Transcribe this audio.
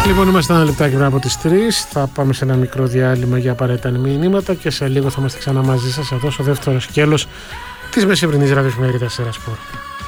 Λοιπόν, είμαστε ένα λεπτάκι πριν από τις 3. Θα πάμε σε ένα μικρό διάλειμμα για απαραίτητα μηνύματα και σε λίγο θα είμαστε ξανά μαζί σας εδώ στο δεύτερο σκέλος της μεσημβρινής ραδιοφημερίδας Έρα Σπορ.